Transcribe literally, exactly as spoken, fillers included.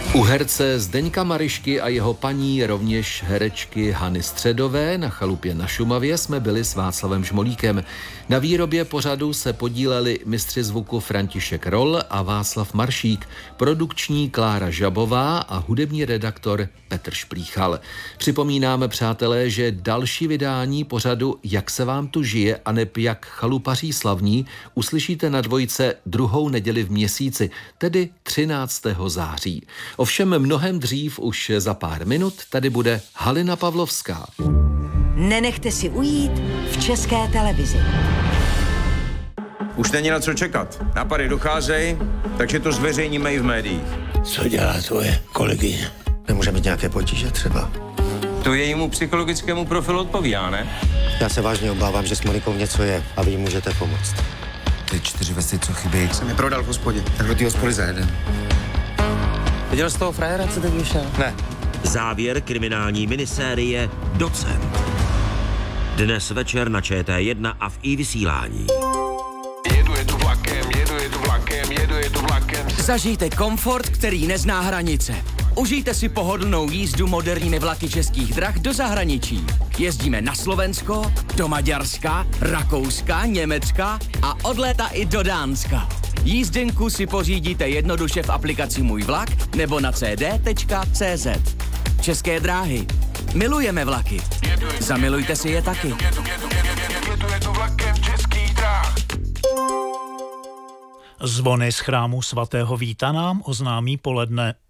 U herce Zdeňka Maryšky a jeho paní, rovněž herečky Hany Středové na chalupě na Šumavě jsme byli s Václavem Žmolíkem. Na výrobě pořadu se podíleli mistři zvuku František Roll a Václav Maršík, produkční Klára Žabová a hudební redaktor Petr Šplíchal. Připomínáme, přátelé, že další vydání pořadu Jak se vám tu žije aneb Jak chalupaří slavní uslyšíte na Dvojce druhou neděli v měsíci, tedy třináctého září. Ovšem mnohem dřív, už za pár minut, tady bude Halina Pavlovská. Nenechte si ujít v České televizi. Už není na co čekat. Nápady docházejí, takže to zveřejníme i v médiích. Co dělá tvoje kolegyně? Nemůže mít nějaké potíže třeba? To jejímu psychologickému profilu odpovídá, ne? Já se vážně obávám, že s Monikou něco je a vy jí můžete pomoct. Ty čtyři vesty, co chybí, Jsem je prodal v hospodě, tak do té hospody za jeden. Viděl jsi toho frajera, co teď vyšel? Ne. Závěr kriminální minisérie Docent. Dnes večer na Č T jedna a v iVysílání. Jedu, jedu vlakem, jedu, jedu vlakem, jedu, jedu vlakem. Zažijte komfort, který nezná hranice. Užijte si pohodlnou jízdu moderními vlaky Českých drah do zahraničí. Jezdíme na Slovensko, do Maďarska, Rakouska, Německa a od léta i do Dánska. Jízdenku si pořídíte jednoduše v aplikaci Můj vlak nebo na c d tečka c z. České dráhy. Milujeme vlaky. Zamilujte si je taky. Jedu, jedu, jedu, jedu, jedu vlakem Českých drah. Zvony z chrámu svatého Víta nám oznámí poledne.